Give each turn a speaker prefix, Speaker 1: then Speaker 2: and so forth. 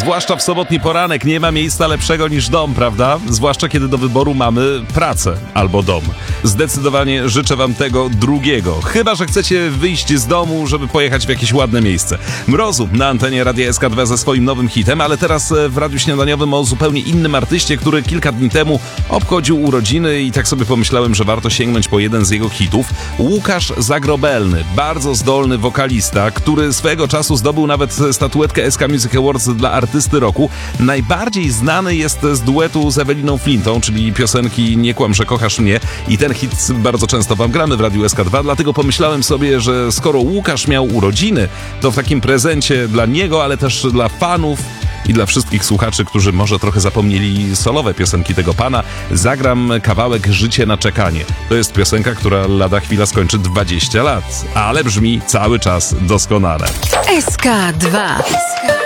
Speaker 1: Zwłaszcza w sobotni poranek nie ma miejsca lepszego niż dom, prawda? Zwłaszcza kiedy do wyboru mamy pracę albo dom. Zdecydowanie życzę wam tego drugiego. Chyba że chcecie wyjść z domu, żeby pojechać w jakieś ładne miejsce. Mrozu na antenie Radia SK2 ze swoim nowym hitem, ale teraz w Radiu Śniadaniowym o zupełnie innym artyście, który kilka dni temu obchodził urodziny i tak sobie pomyślałem, że warto sięgnąć po jeden z jego hitów. Łukasz Zagrobelny, bardzo zdolny wokalista, który swego czasu zdobył nawet statuetkę SK Music Awards dla artysty roku. Najbardziej znany jest z duetu z Eweliną Flintą, czyli piosenki Nie kłam, że kochasz mnie, i ten hit bardzo często wam gramy w Radiu SK2, dlatego pomyślałem sobie, że skoro Łukasz miał urodziny, to w takim prezencie dla niego, ale też dla fanów i dla wszystkich słuchaczy, którzy może trochę zapomnieli solowe piosenki tego pana, zagram kawałek Życie na czekanie. To jest piosenka, która lada chwila skończy 20 lat, ale brzmi cały czas doskonale.
Speaker 2: SK2